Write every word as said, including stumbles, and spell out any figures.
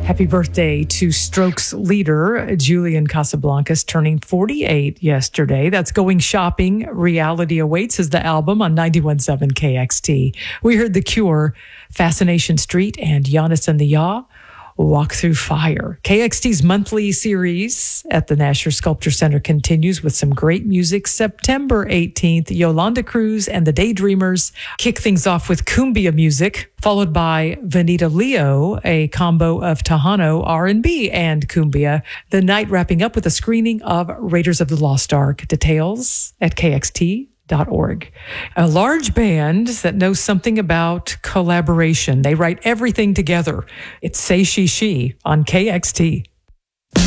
Happy birthday to Strokes leader Julian Casablancas, turning forty-eight yesterday. That's Going Shopping. Reality Awaits is the album on ninety-one point seven K X T. We heard The Cure, Fascination Street, and Giannis and the Yaw, Walk Through Fire. K X T's monthly series at the Nasher Sculpture Center continues with some great music. September eighteenth, Yolanda Cruz and the Daydreamers kick things off with cumbia music, followed by Vanita Leo, a combo of Tejano, R and B, and cumbia. The night wrapping up with a screening of Raiders of the Lost Ark. Details at K X T dot org. A large band that knows something about collaboration. They write everything together. It's Say She She on K X T.